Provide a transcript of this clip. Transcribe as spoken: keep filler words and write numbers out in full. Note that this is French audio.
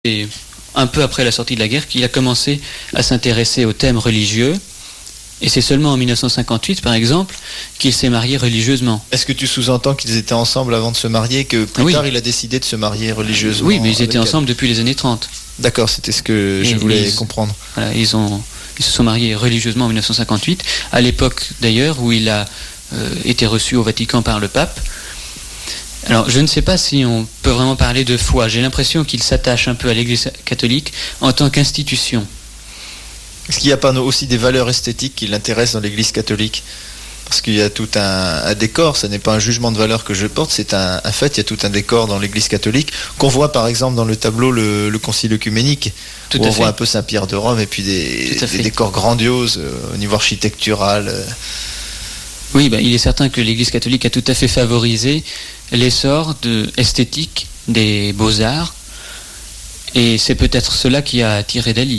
Et un peu après la sortie de la guerre qu'il a commencé à s'intéresser aux thèmes religieux. Et c'est seulement en dix-neuf cent cinquante-huit, par exemple, qu'il s'est marié religieusement. Est-ce que tu sous-entends qu'ils étaient ensemble avant de se marier, que plus oui. tard il a décidé de se marier religieusement? Oui, mais ils étaient ensemble elle. depuis les années trente. D'accord, c'était ce que et je voulais ils, comprendre. Voilà, ils, ont, ils se sont mariés religieusement en dix-neuf cent cinquante-huit, à l'époque d'ailleurs où il a euh, été reçu au Vatican par le pape. Alors, je ne sais pas si on peut vraiment parler de foi. J'ai l'impression qu'il s'attache un peu à l'Église catholique en tant qu'institution. Est-ce qu'il n'y a pas aussi des valeurs esthétiques qui l'intéressent dans l'Église catholique? Parce qu'il y a tout un, un décor, ce n'est pas un jugement de valeur que je porte, c'est un, un fait, il y a tout un décor dans l'Église catholique, qu'on voit par exemple dans le tableau Le, le Concile œcuménique, tout où on fait. voit un peu Saint-Pierre de Rome et puis des, des décors grandioses euh, au niveau architectural. Euh. Oui, ben, il est certain que l'Église catholique a tout à fait favorisé l'essor de, esthétique des beaux-arts, et c'est peut-être cela qui a attiré Dali.